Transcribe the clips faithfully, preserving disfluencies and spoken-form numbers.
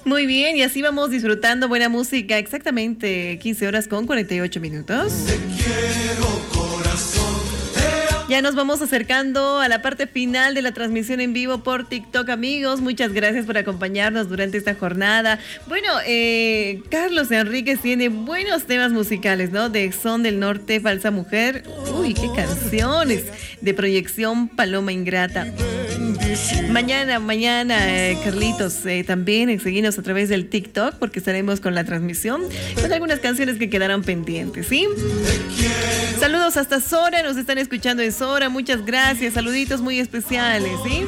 Muy bien, y así vamos disfrutando buena música. Exactamente quince horas con cuarenta y ocho minutos. Te quiero, corazón. Ya nos vamos acercando a la parte final de la transmisión en vivo por TikTok, amigos. Muchas gracias por acompañarnos durante esta jornada. Bueno, eh, Carlos Enríquez tiene buenos temas musicales, ¿no? De Son del Norte, Falsa Mujer. Uy, qué canciones. De Proyección, Paloma Ingrata. Mañana, mañana, eh, Carlitos, eh, también eh, seguinos a través del TikTok porque estaremos con la transmisión con algunas canciones que quedaron pendientes, ¿sí? Saludos hasta Sora, nos están escuchando en Sora, muchas gracias, saluditos muy especiales, ¿sí?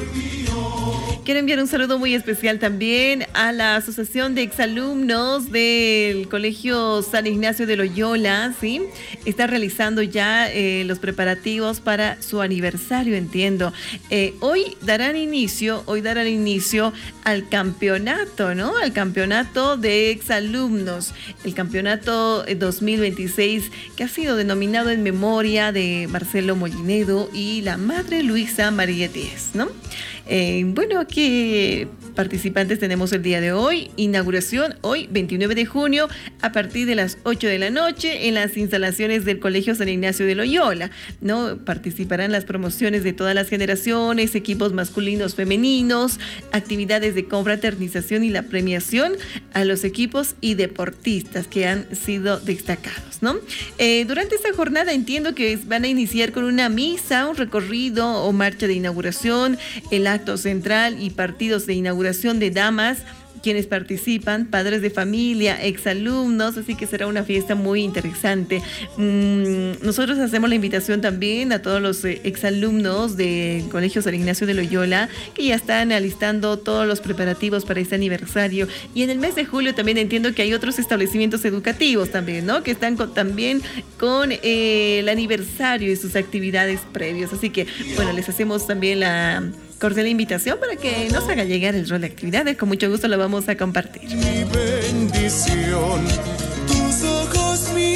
Quiero enviar un saludo muy especial también a la Asociación de Exalumnos del Colegio San Ignacio de Loyola, ¿sí? Está realizando ya eh, los preparativos para su aniversario, entiendo. Eh, hoy darán inicio, hoy darán inicio al campeonato, ¿no? Al campeonato de exalumnos, el campeonato dos mil veintiséis que ha sido denominado en memoria de Marcelo Mollinedo y la madre Luisa María Díez, ¿no? Eh, bueno, ¿qué participantes tenemos el día de hoy? Inauguración hoy, veintinueve de junio, a partir de las ocho de la noche, en las instalaciones del Colegio San Ignacio de Loyola, ¿no? Participarán las promociones de todas las generaciones, equipos masculinos, femeninos, actividades de confraternización y la premiación a los equipos y deportistas que han sido destacados, ¿no? Eh, durante esta jornada entiendo que van a iniciar con una misa, un recorrido o marcha de inauguración, el acto central y partidos de inauguración de damas, quienes participan, padres de familia, exalumnos, así que será una fiesta muy interesante. Mm, nosotros hacemos la invitación también a todos los eh, exalumnos del Colegio San Ignacio de Loyola, que ya están alistando todos los preparativos para este aniversario. Y en el mes de julio también entiendo que hay otros establecimientos educativos también, ¿no? Que están con, también con eh, el aniversario y sus actividades previos. Así que, bueno, les hacemos también la cordial invitación para que nos haga llegar el rol de actividades. Con mucho gusto lo vamos a compartir. Mi bendición, tus ojos, mi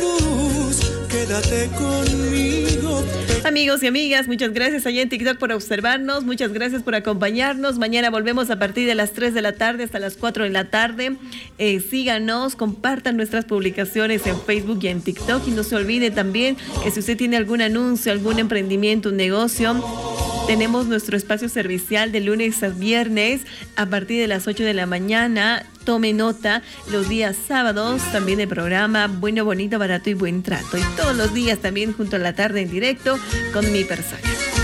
luz, quédate conmigo. Amigos y amigas, muchas gracias allá en TikTok por observarnos, muchas gracias por acompañarnos. Mañana volvemos a partir de las tres de la tarde hasta las cuatro de la tarde. Eh, síganos, compartan nuestras publicaciones en Facebook y en TikTok. Y no se olvide también que si usted tiene algún anuncio, algún emprendimiento, un negocio, tenemos nuestro espacio servicial de lunes a viernes a partir de las ocho de la mañana. Tome nota, los días sábados también el programa Bueno, Bonito, Barato y Buen Trato. Y todos los días también junto a la tarde en directo con mi persona.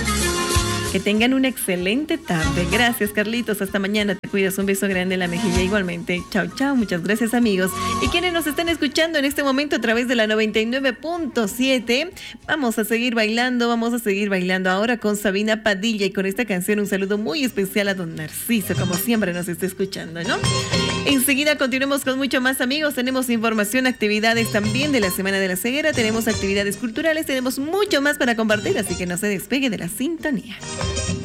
Que tengan una excelente tarde. Gracias, Carlitos. Hasta mañana. Te cuidas. Un beso grande en la mejilla igualmente. Chao, chao. Muchas gracias, amigos. Y quienes nos están escuchando en este momento a través de la noventa y nueve punto siete, vamos a seguir bailando. Vamos a seguir bailando ahora con Sabina Padilla y con esta canción un saludo muy especial a don Narciso, como siempre nos está escuchando, ¿no? Enseguida continuemos con mucho más, amigos. Tenemos información, actividades también de la Semana de la Ceguera. Tenemos actividades culturales. Tenemos mucho más para compartir, así que no se despegue de la sintonía.